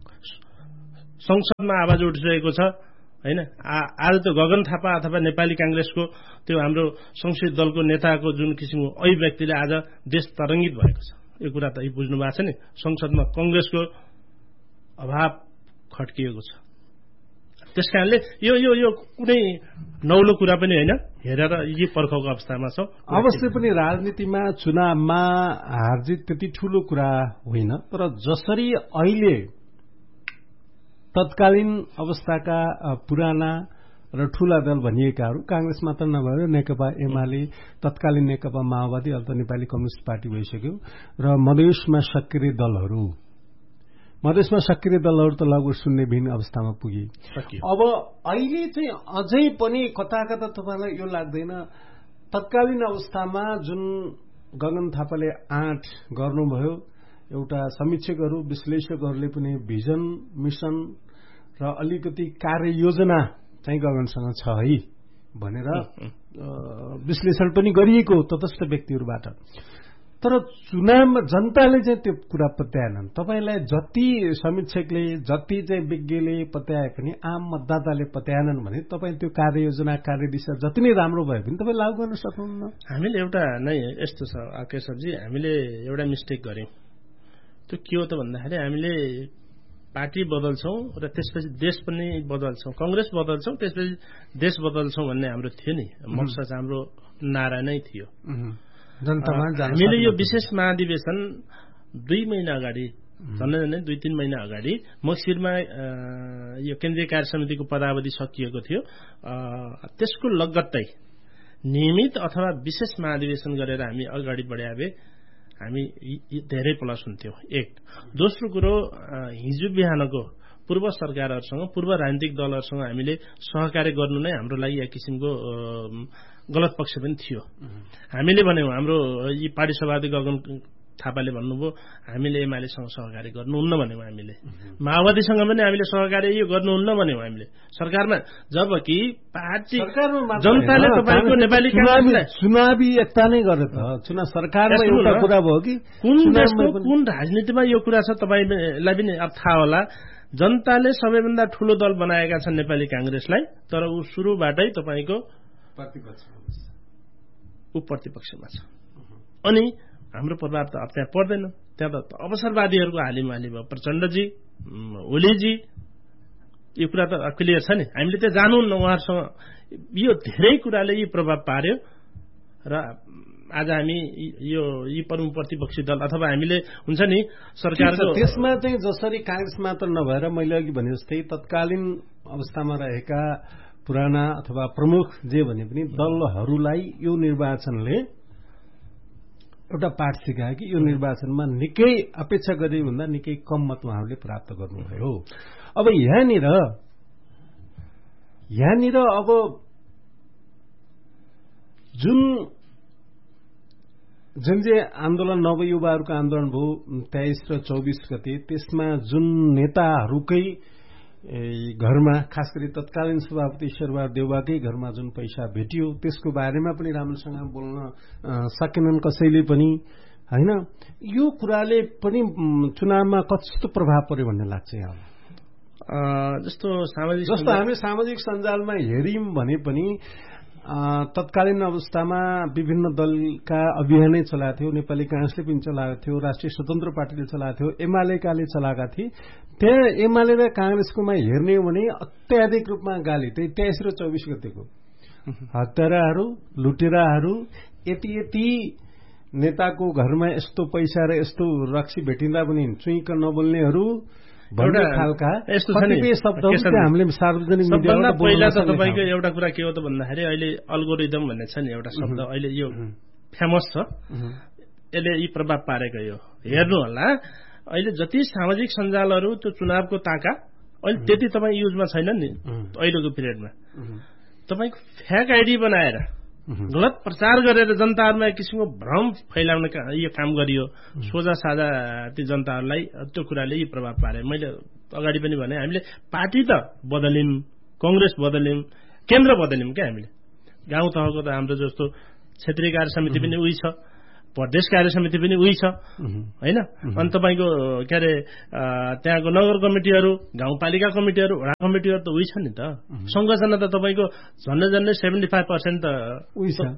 संसदमा आवाज उठिरहेको छ हैन। आज त्यो गगन थापा अथवा नेपाली कांग्रेसको त्यो हाम्रो संसदीय दलको नेताको जुन किसिमको अभिव्यक्तिले आज देश तरङ्गित भएको छ, यो कुरा त बुझ्नु भएको छ नि। संसदमा कांग्रेसको अभाव खड्किएको छ। त्यसकारणले यो यो यो कुनै नौलो कुरा पनि होइन। हेरेर यी पर्खको अवस्थामा छ। अवश्य पनि राजनीतिमा चुनावमा हारजित त्यति ठूलो कुरा होइन। तर जसरी अहिले तत्कालीन अवस्थाका पुराना र ठूला दल भनिएकाहरू कांग्रेस मात्र नभएर नेकपा एमाले, तत्कालीन नेकपा माओवादी, अब त नेपाली कम्युनिस्ट पार्टी भइसक्यो र मधेसमा सक्रिय दलहरू मधेसमा सक्रिय दलहरू त लगभग शून्यविहीन अवस्थामा पुगे। अब अहिले चाहिँ अझै पनि कता कता तपाईँलाई यो लाग्दैन तत्कालीन अवस्थामा जुन गगन थापाले आँट गर्नुभयो, एउटा समीक्षकहरू विश्लेषकहरूले पनि भिजन मिशन र अलिकति कार्ययोजना चाहिँ गगनसँग छ है भनेर विश्लेषण पनि गरिएको तटस्थ व्यक्तिहरूबाट। तर चुनावमा जनताले चाहिँ त्यो कुरा पत्याएनन्। तपाईँलाई जति समीक्षकले जति चाहिँ विज्ञले पत्याए पनि आम मतदाताले पत्याएनन् भने तपाईँ त्यो कार्ययोजना कार्यदिशा जति नै राम्रो भए पनि तपाईँ लागू गर्न सक्नुहुन्न। हामीले एउटा नै यस्तो छ केशवजी, हामीले एउटा मिस्टेक गर्यौं। त्यो के हो त भन्दाखेरि हामीले पार्टी बदल्छौं र त्यसपछि देश पनि बदल्छौं, कांग्रेस बदल्छौं त्यसपछि देश बदल्छौं भन्ने हाम्रो थियो नि मकसद, हाम्रो नारा नै थियो। हामीले यो विशेष महाधिवेशन 2 महिना अगाडि झन्डै 2-3 महिना अगाडि मक्सिरमा यो केन्द्रीय कार्य समितिको पदावधि सकिएको थियो। त्यसको लगत्तै नियमित अथवा विशेष महाधिवेशन गरेर हामी अगाडि बढाए भए हामी धेरै प्लस हुन्थ्यौं। एक दोस्रो कुरो, हिजो बिहानको पूर्व सरकारहरूसँग पूर्व राजनीतिक दलहरूसँग हामीले सहकार्य गर्नु नै हाम्रो लागि एक किसिमको गलत पक्ष पनि थियो। हामीले भन्यौं, हाम्रो यी पार्टी सभापति गगन थापाले भन्नुभयो हामीले एमालेसँग सहकार्य गर्नुहुन्न भन्यौं। हामीले माओवादीसँग पनि हामीले सहकार्य यो गर्नुहुन्न भन्यौं। हामीले सरकारमा, जबकि पार्टी जनताले तपाईको नेपाली कांग्रेसलाई चुनावी एकता नै गरे त चुनाव सरकारमा एउटा कुरा भयो कि कुन राजनीतिमा यो कुरा छ तपाईलाई पनि थाहा होला। जनताले सबैभन्दा ठूलो दल बनाएका छन् नेपाली कांग्रेसलाई, तर ऊ सुरुबाटै तपाईको प्रतिपक्षमा छ। अनि हाम्रो प्रभाव त अब त्यहाँ पर्दैन। त्यहाँ त अवसरवादीहरूको हालिमाली भयो। प्रचण्डजी, ओलीजी, यो कुरा त क्लियर छ नि। हामीले त्यहाँ जानुहुन्न उहाँहरूसँग। यो धेरै कुराले यी प्रभाव पार्यो र आज हामी यी प्रमुख प्रतिपक्षी दल अथवा हामीले हुन्छ नि सरकारको त्यसमा चाहिँ जसरी कांग्रेस मात्र नभएर मैले अघि भने जस्तै तत्कालीन अवस्थामा रहेका पुराना अथवा प्रमुख जे भने पनि दलहरूलाई यो निर्वाचनले एउटा पाठ सिकायो कि यो निर्वाचनमा निकै अपेक्षा गरे भन्दा निकै कम मत उहाँहरूले प्राप्त गर्नुभयो। अब यहाँनिर अब जुन आन्दोलन नवयुवाहरूको आन्दोलन भयो 23 र 24 गते, त्यसमा जुन नेताहरूकै घरमा खास गरी तत्कालीन सभापति शेरबहादुर देउवाकै घरमा जुन पैसा भेटियो त्यसको बारेमा पनि राम्रोसँग बोल्न सकेनन् कसैले पनि हैन। यो कुराले पनि चुनावमा कस्तो प्रभाव पर्यो भन्ने लाग्छ यहाँलाई? जस्तो हामी सामाजिक सञ्जालमा हेर्यौं भने पनि तत्कालीन अवस्थामा विभिन्न दलका अभियानै चलाएको थियो। नेपाली कांग्रेसले पनि चलाएको थियो, राष्ट्रिय स्वतन्त्र पार्टीले चलाएको थियो, एमालेकाले चलाएका थिए। त्यहाँ एमाले र कांग्रेसकोमा हेर्ने हो भने अत्याधिक रूपमा गाली त्यही 23 र 24 गतेको हत्याराहरू, लुटेराहरू, यति नेताको घरमा यस्तो पैसा र यस्तो रक्सी भेटिँदा पनि चुइक नबोल्नेहरू भन्ने खालका कतिपय शब्दहरू हामीले सार्वजनिक मिडियामा पहिला त तपाईको एउटा कुरा के हो त भन्दाखेरि अहिले अल्गोरिदम भन्ने छ नि एउटा शब्द, अहिले यो फेमस छ। यसले यी प्रभाव पारेको यो हेर्नु होला। अहिले जति सामाजिक सञ्जालहरू त्यो चुनावको ताका अहिले त्यति तपाईँ युजमा छैन नि। अहिलेको पिरियडमा तपाईँको फ्याक आइडी बनाएर गलत प्रचार गरेर जनताहरूमा एक किसिमको भ्रम फैलाउने यो काम गरियो। सोझा साझा ती जनताहरूलाई त्यो कुराले यी प्रभाव पारे। मैले अगाडि पनि भने हामीले पार्टी त बदल्यौं, कांग्रेस बदल्यौं, केन्द्र बदल्यौं क्या हामीले। गाउँ तहको त हाम्रो जस्तो क्षेत्रीय कार्य समिति पनि उही छ, प्रदेश कार्य समिति पनि उही छ हैन। अनि तपाईको के अरे त्यहाँको नगर कमिटीहरू, गाउँपालिका कमिटीहरू, वडा कमिटीहरू त उही छ नि त। संरचना त तपाईको झन्डै 75% त उही छ।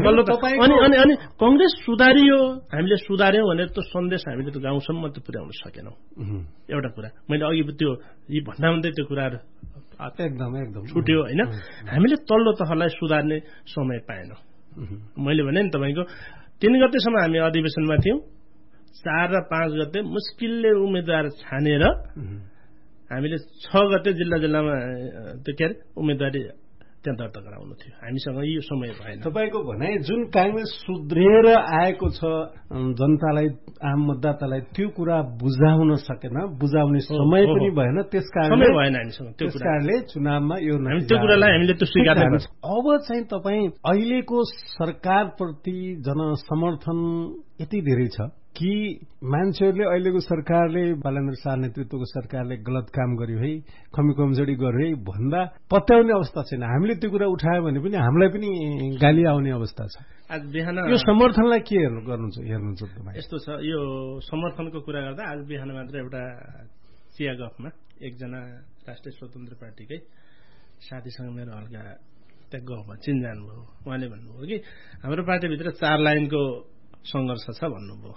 अनि कांग्रेस सुधारियो, हामीले सुधार्यौं भनेर त्यो सन्देश हामीले त गाउँसम्म त पुर्याउन सकेनौं। एउटा कुरा मैले अघि त्यो यी भन्दा भन्दै त्यो कुराहरू एकदम छुट्यो हैन। हामीले तल्लो तहलाई सुधार्ने समय पाएनौं। मैले भने नि तपाईको 3 गतेसम्म हामी अधिवेशनमा थियौं। 4 र 5 गते मुस्किलले उम्मेदवार छानेर हामीले 6 गते जिल्ला जिल्लामा त्यो के अरे उम्मेदवारी त्यहाँ दर्ता गराउनु थियो। हामीसँग यो समय भएन। तपाईँको भनाइ जुन कांग्रेस सुध्रिएर आएको छ जनतालाई, आम मतदातालाई त्यो कुरा बुझाउन सकेन, बुझाउने समय पनि भएन, त्यसकारणले चुनावमा यो त्यो कुरालाई हामीले त्यो स्वीकार गर्छ। अब चाहिँ तपाईँ अहिलेको सरकारप्रति जनसमर्थन यति धेरै छ कि मान्छेहरूले अहिलेको सरकारले बालेन्द्र शाह नेतृत्वको सरकारले गलत काम गर्यो है, कमी कमजोरी गर्यो है भन्दा पत्याउने अवस्था छैन। हामीले त्यो कुरा उठायो भने पनि हामीलाई पनि गाली आउने अवस्था छ। आज बिहान यो समर्थनलाई के हेर्नुहुन्छ तपाईँ? यस्तो छ, यो समर्थनको कुरा गर्दा आज बिहान मात्र एउटा चिया गफमा एकजना राष्ट्रिय स्वतन्त्र पार्टीकै साथीसँग मेरो हल्का त्यहाँ गफमा चिनजान भयो। उहाँले भन्नुभयो कि हाम्रो पार्टीभित्र 4 लाइनको सङ्घर्ष छ भन्नुभयो।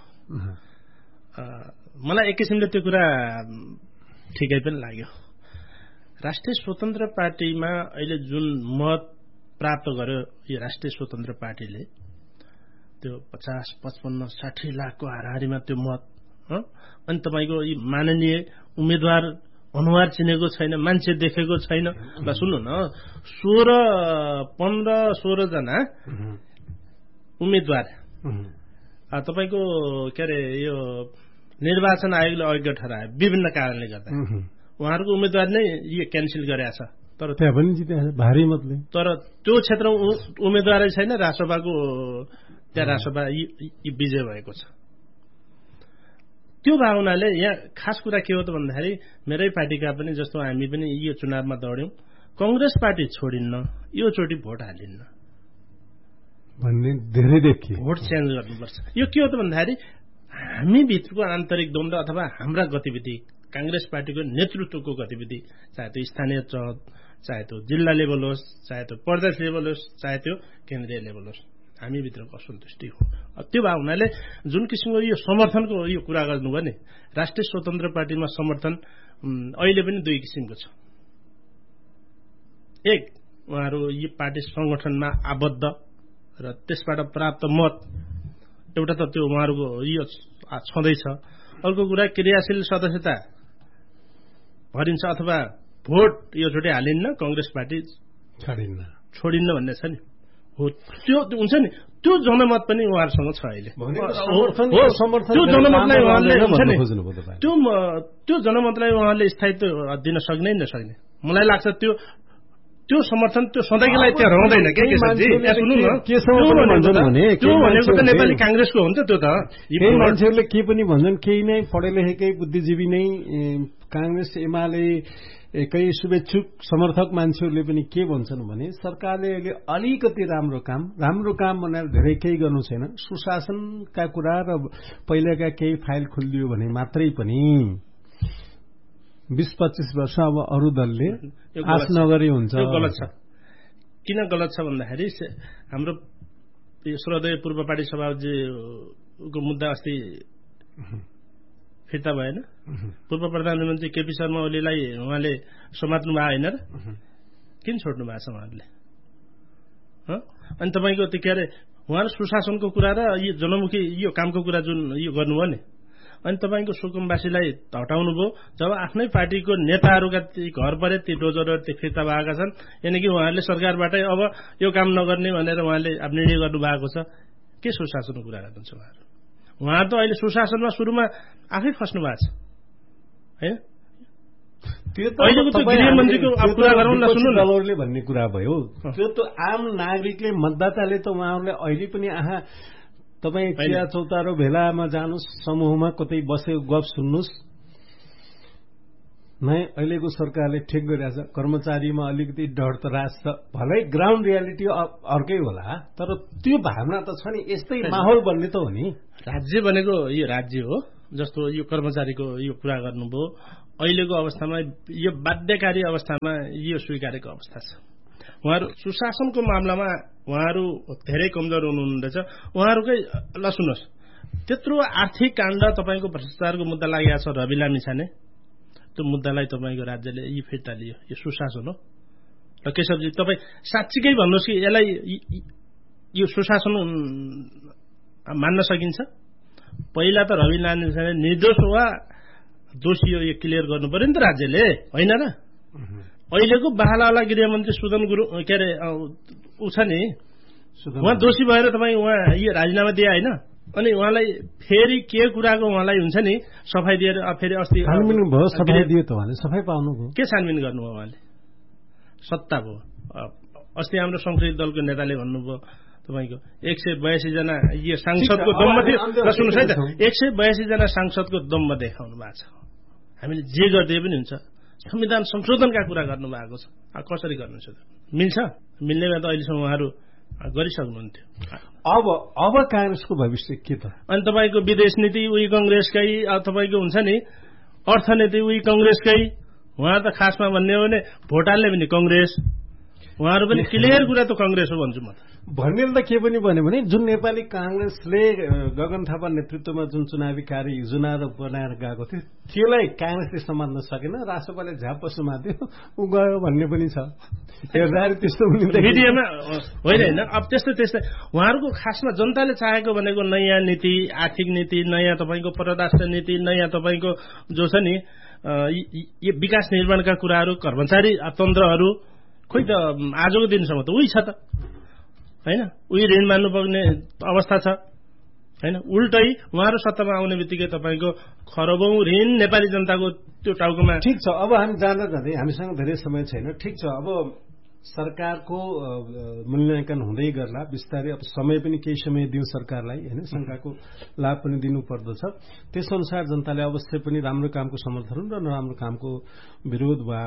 मलाई एक किसिमले त्यो कुरा ठिकै पनि लाग्यो। राष्ट्रिय स्वतन्त्र पार्टीमा अहिले जुन मत प्राप्त गर्यो यो राष्ट्रिय स्वतन्त्र पार्टीले, त्यो 50, 55, 60 लाखको हाराहारीमा त्यो मत, अनि तपाईँको यी माननीय उम्मेद्वार अनुहार चिनेको छैन, मान्छे देखेको छैन। ल सुन्नु न, 15-16 जना उम्मेद्वार तपाईको के अरे यो निर्वाचन आयोगले अयोग्य ठहरायो विभिन्न कारणले गर्दा। उहाँहरूको उम्मेद्वार नै यो क्यान्सल गरेको छ, तर त्यहाँ पनि जिते भारी मतले। तर त्यो क्षेत्रमा उम्मेद्वारै छैन। राष्ट्रसभाको त्यहाँ राष्ट्रसभा विजय भएको छ। त्यो भावनाले यहाँ खास कुरा के हो त भन्दाखेरि मेरै पार्टीका पनि जस्तो हामी पनि यो चुनावमा दौड्यौं, कांग्रेस पार्टी छोडिन्न, यो चोटि भोट हालिन्न भन्ने धेरै देखियो। भोट चेन्ज गर्नुपर्छ। यो के हो त भन्दाखेरि हामी भित्रको आन्तरिक द्वन्द्व अथवा हाम्रा गतिविधि, कांग्रेस पार्टीको नेतृत्वको गतिविधि, चाहे त्यो स्थानीय तह, चाहे त्यो जिल्ला लेभल होस्, चाहे त्यो प्रदेश लेभल होस्, चाहे त्यो केन्द्रीय लेभल होस्, हामी भित्रको असन्तुष्टि हो। त्यो भावनाले जुन किसिमको यो समर्थनको यो कुरा गर्नुभयो नि, राष्ट्रिय स्वतन्त्र पार्टीमा समर्थन अहिले पनि 2 किसिमको छ। एक, उहाँहरू यो पार्टी संगठनमा आबद्ध र त्यसबाट प्राप्त मत एउटा त त्यो उहाँहरूको यो छँदैछ। अर्को कुरा क्रियाशील सदस्यता भरिन्छ अथवा भोट यो चोटि हालिन्न, कांग्रेस पार्टी छोडिन्न भन्ने छ नि, हो त्यो हुन्छ नि। त्यो जनमत पनि उहाँहरूसँग छ अहिले। त्यो जनमतलाई उहाँले त्यो जनमतलाई उहाँले स्थायित्व दिन सक्ने नसक्ने मलाई लाग्छ। त्यो समर्थन त्यो सधैँको लागि त्यहाँ रहँदैन। के भनेको त नेपाली कांग्रेसको हो नि त। त्यो त केही मान्छेहरूले के पनि भन्छन्, केही नै पढे लेखेकै बुद्धिजीवी नै कांग्रेस एमाले केही शुभेच्छुक समर्थक मान्छेहरूले पनि के भन्छन् भने सरकारले अहिले अलिकति राम्रो काम भनेर धेरै केही गर्नु छैन, सुशासनका कुरा र पहिलेका केही फाइल खोलिदियो भने मात्रै पनि 20-25 वर्ष अब अरू दलले आश नगरी हुन्छ। यो गलत छ। किन गलत छ भन्दाखेरि हाम्रो श्रद्धेय पूर्व पार्टी सभापतिको मुद्दा अस्ति फिर्ता भएन। पूर्व प्रधानमन्त्री केपी शर्मा ओलीलाई उहाँले समात्नु भयो होइन र? किन छोड्नु भएको छ उहाँहरूले? अनि तपाईँको त्यो के अरे उहाँहरू सुशासनको कुरा र यो जनमुखी यो कामको कुरा जुन यो गर्नुभयो नि, अनि तपाईँको सुकुम्बासीलाई हटाउनु भयो। जब आफ्नै पार्टीको नेताहरूका घर परे ती डोजरहरू ती फिर्ता भएका छन्, यानि कि उहाँहरूले सरकारबाटै अब यो काम नगर्ने भनेर उहाँले अब निर्णय गर्नु भएको छ। के सुशासनको कुरा गर्नुहुन्छ उहाँहरू? त अहिले सुशासनमा सुरुमा आफै फस्नु भएको छ होइन? अहिलेको त्यो गृहमन्त्रीको कुरा गरौँ न, सुन्नु न, भन्ने कुरा भयो। त्यो त आम नागरिकले, मतदाताले त उहाँहरूले अहिले पनि तपाईँ चिया चौतारो भेलामा जानुहोस्, समूहमा कतै बसेको गफ सुन्नुहोस्, अहिलेको सरकारले ठिक गरिरहेछ। कर्मचारीमा अलिकति डर त राख्छ, भलै ग्राउन्ड रियालिटी अर्कै होला, तर त्यो भावना त छ नि। यस्तै माहौल बन्ने त हो नि। राज्य भनेको यो राज्य हो। जस्तो यो कर्मचारीको यो कुरा गर्नुभयो, अहिलेको अवस्थामा यो बाध्यकारी अवस्थामा यो स्वीकारेको अवस्था छ। उहाँहरू सुशासनको मामलामा उहाँहरू धेरै कमजोर हुनुहुँदैछ। उहाँहरूकै ल सुन्नुहोस्, त्यत्रो आर्थिक काण्ड तपाईँको भ्रष्टाचारको मुद्दा लागेको छ, रवि लामिछाने, त्यो मुद्दालाई तपाईँको राज्यले यी फिर्ता लियो। यो सुशासन हो र केशवजी तपाईँ साँच्चीकै भन्नुहोस् कि यसलाई यो सुशासन मान्न सकिन्छ? पहिला त रवि लामिछाने निर्दोष वा दोषी हो यो क्लियर गर्नु पर्यो नि त राज्यले, होइन र? अहिलेको बाहलावाला गृहमन्त्री सुदन गुरुङ के अरे ऊ छ नि उहाँ दोषी भएर तपाईँ उहाँ यो राजीनामा दिए होइन अनि उहाँलाई फेरि के कुराको उहाँलाई हुन्छ नि सफाई दिएर फेरि अस्ति छानबिन भयो सफाई दियो त उहाँले सफाई पाउनु भयो के छानबिन गर्नुभयो उहाँले सत्ता भयो अस्ति हाम्रो संसदीय दलको नेताले भन्नुभयो तपाईँको 182 जना यो सांसदको दम्ब सुन्नुहोस् है त 182 जना सांसदको दम्ब देखाउनु भएको छ हामीले जे गर्दै पनि हुन्छ संविधान संशोधनका कुरा गर्नु भएको छ कसरी गर्नुहुन्छ त मिल्छ मिल्नेमा त अहिलेसम्म उहाँहरू गरिसक्नुहुन्थ्यो अब कांग्रेसको भविष्य के त अनि तपाईँको विदेश नीति उही कांग्रेसकै तपाईँको हुन्छ नि अर्थनीति उही कांग्रेसकै उहाँ त खासमा भन्ने हो भने भोटालले पनि कांग्रेस उहाँहरू पनि क्लियर कुरा त कांग्रेस हो भन्छु म भन्नेले त के पनि भन्यो भने जुन नेपाली कांग्रेसले गगन थापा नेतृत्वमा जुन चुनावी कार्य योजना बनाएर गएको थियो त्यसलाई कांग्रेसले समात्न सकेन राष्ट्रपालले झ्याप्प समात्यो उ गयो भन्ने पनि छ त्यस्तो मिडियामा होइन अब त्यस्तै उहाँहरूको खासमा जनताले चाहेको भनेको नयाँ नीति आर्थिक नीति नयाँ तपाईँको परराष्ट्र नीति नयाँ तपाईँको जो छ नि यो विकास निर्माणका कुराहरू कर्मचारी तन्त्रहरू खोइ त आजको दिनसम्म त उही छ त हैन उही ऋण मान्नुपर्ने अवस्था छ हैन उल्टै उहाँहरू सत्तामा आउने बित्तिकै तपाईँको खरबौं ऋण नेपाली जनताको त्यो टाउकोमा ठिक छ अब हामी जाँदा जाँदै हामीसँग धेरै समय छैन ठिक छ अब सरकारको मूल्याङ्कन हुँदै गर्ला बिस्तारै अब समय पनि केही समय दियो सरकारलाई हैन शंकाको लाभ पनि दिनु पर्दछ त्यसअनुसार जनताले अवश्य पनि राम्रो कामको समर्थन र नराम्रो कामको विरोध वा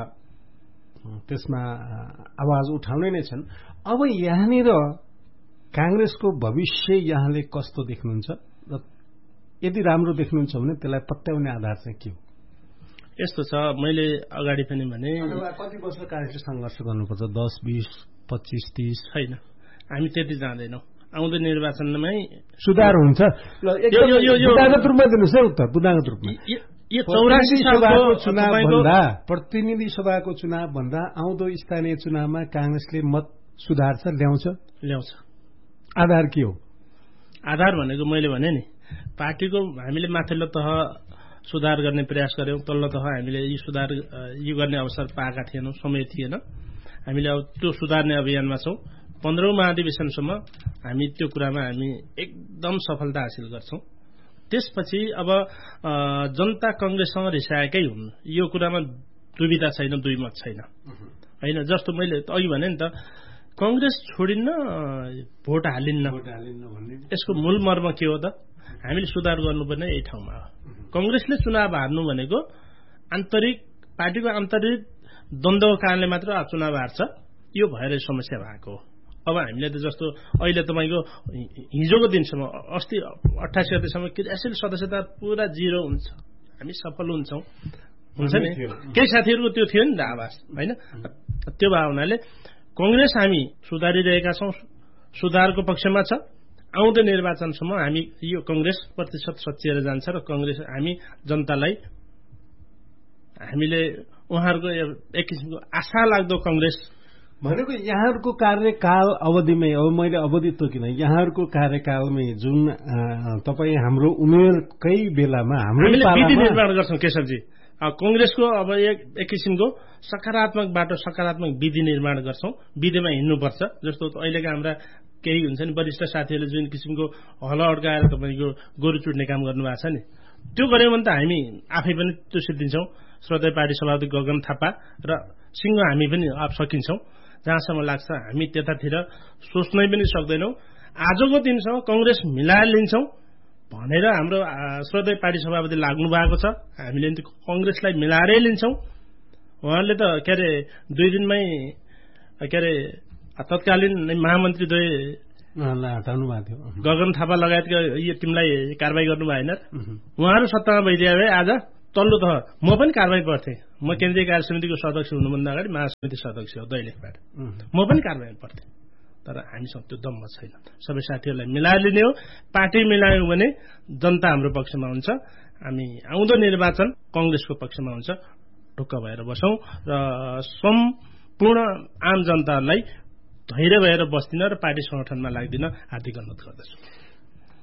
त्यसमा आवाज उठाउने नै छन् अब यहाँनिर कांग्रेसको भविष्य यहाँले कस्तो देख्नुहुन्छ र यदि राम्रो देख्नुहुन्छ भने त्यसलाई पत्याउने आधार चाहिँ के हो यस्तो छ मैले अगाडि पनि भने कति वर्ष कांग्रेसले संघर्ष गर्नुपर्छ 10 20 25 30 छैन हामी त्यति जाँदैनौं आउँदो निर्वाचनमै सुधार हुन्छ बुदागत रूपमा दिनुहोस् है उत्तर बुदागत रूपमा यो 84 सालको चुनाव भन्दा प्रतिनिधि सभाको चुनाव भन्दा आउँदो स्थानीय चुनावमा कांग्रेसले मत सुधार्छ ल्याउँछ आधार के हो आधार भनेको मैले भने नि पार्टीको हामीले माथिल्लो तह सुधार गर्ने प्रयास गर्यौं तल्लो तह हामीले यी सुधार यो गर्ने अवसर पाएका थिएनौं समय थिएन हामीले अब त्यो सुधार्ने अभियानमा छौं 15औं महाधिवेशनसम्म हामी त्यो कुरामा हामी एकदम सफलता हासिल गर्छौं त्यसपछि अब जनता कांग्रेससँग रिसाएकै हुन् यो कुरामा दुविधा छैन दुई मत छैन हैन जस्तो मैले अघि भने नि त कांग्रेस छोडिन्न भोट हालिन्न भन्ने यसको मूल मर्म के हो त हामीले सुधार गर्नुपर्ने यही ठाउँमा हो कांग्रेसले चुनाव हार्नु भनेको आन्तरिक पार्टीको आन्तरिक द्वन्द्वको कारणले मात्र चुनाव हार्छ यो भएर समस्या भएको हो अब हामीले त जस्तो अहिले तपाईको हिजोको दिनसम्म अस्ति 28 गतेसम्म क्रियाशील सदस्यता पुरा 0 हुन्छ हामी सफल हुन्छौं हुन्छ नि केही साथीहरुको त्यो थियो नि त आवाज हैन त्यो भावनाले कांग्रेस हामी सुधारिरहेका छौं सुधारको पक्षमा छ आउँदो निर्वाचनसम्म हामी यो कांग्रेस प्रतिशत सच्चिएर जान्छ र कांग्रेस हामी जनतालाई हामीले उहाँहरुको एक किसिमको आशा लाग्दो कांग्रेस भनेको यहाँहरुको कार्यकाल अवधिमै अब मैले अवधि तोकिन यहाँहरुको कार्यकालमै जुन तपाई हाम्रो उमेरकै बेलामा हाम्रो विधि निर्माण गर्छौं केशवजी कांग्रेसको अब एक किसिमको सकारात्मक बाटो सकारात्मक विधि निर्माण गर्छौं विधिमा हिँड्नुपर्छ जस्तो अहिलेका हाम्रा केही हुन्छ नि वरिष्ठ साथीहरुले जुन किसिमको हल अड्काएर तपाईको गोरु चुड्ने काम गर्नुभएको छ नि त्यो गर्यौं भने त हामी आफै पनि त्यो सिद्धिन्छौं श्रद्धेय पार्टी सभापति गगन थापा र सिंह हामी पनि आप सकिन्छौं जहाँसम्म लाग्छ हामी त्यतातिर सोच्नै पनि सक्दैनौं आजको दिनसम्म कांग्रेस मिलाएर लिन्छौं भनेर हाम्रो श्रद्धेय पार्टी सभापति लाग्नु भएको छ हामीले कांग्रेसलाई मिलाएरै लिन्छौं उहाँले त के अरे 2 दिनमै के अरे तत्कालीन महामन्त्री द्वय हटाउनु भएको थियो गगन थापा लगायतका यो टिमलाई कारबाही गर्नु भएन उहाँहरू सत्तामा भइदिए भए आज तल्लो तह म पनि कारबाही पर्थे म केन्द्रीय कार्य समितिको सदस्य हुनुभन्दा अगाडि महासमिति सदस्य हो दैलेखबाट म पनि कारबाही पर्थे तर हामीसँग त्यो दम्म छैन सबै साथीहरूलाई मिलाएर लिने हो पार्टी मिलायौं भने जनता हाम्रो पक्षमा हुन्छ हामी आउँदो निर्वाचन कांग्रेसको पक्षमा हुन्छ ढुक्क भएर बसौं र सम्पूर्ण आम जनतालाई धैर्य भएर बस्दिन र पार्टी संगठनमा लाग्दिन हार्दिक अनुरोध गर्दछु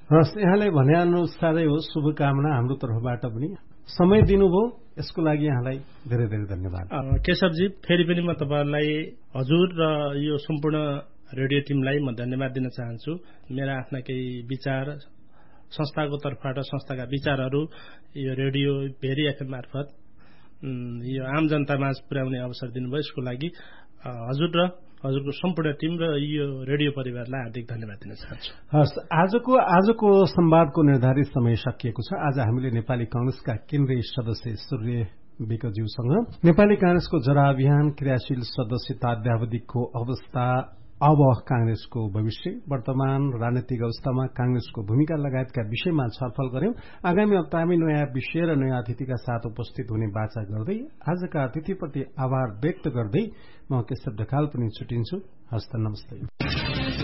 हस्, यहाँले भने अनुसारै हो, शुभकामना हाम्रो तर्फबाट पनि। समय दिनुभयो यसको लागि यहाँलाई धेरै धेरै धन्यवाद। केशवजी, फेरि पनि म तपाईँहरूलाई हजुर र यो सम्पूर्ण रेडियो टिमलाई म धन्यवाद दिन चाहन्छु। मेरा आफ्ना केही विचार संस्थाको तर्फबाट संस्थाका विचारहरू यो रेडियो भेरी एफएम मार्फत यो आम जनतामा पुर्याउने अवसर दिनुभयो, यसको लागि हजुर र हजुरको सम्पूर्ण टिम र यो रेडियो परिवारलाई हार्दिक धन्यवाद दिन चाहन्छु। हस्, आजको संवादको निर्धारित समय सकिएको छ। आज हामीले नेपाली कांग्रेसका केन्द्रीय सदस्य सूर्य विकज्यूसँग नेपाली कांग्रेसको जरा अभियान, क्रियाशील सदस्यता अध्यावधिको अवस्था, अब कांग्रेसको भविष्य, वर्तमान राजनीतिक अवस्थामा कांग्रेसको भूमिका लगायतका विषयमा छलफल गर्यौं। आगामी हप्तामा नयाँ विषय र नयाँ अतिथिका साथ उपस्थित हुने बाचा गर्दै आजका अतिथिप्रति आभार व्यक्त गर्दै म केशव ढकाल पनि छुटिन्छु। हस्त, नमस्ते।